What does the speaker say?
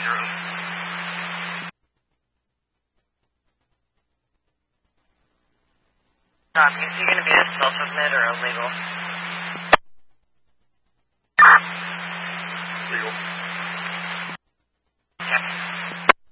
Is he going to be a self-admit or illegal? Legal.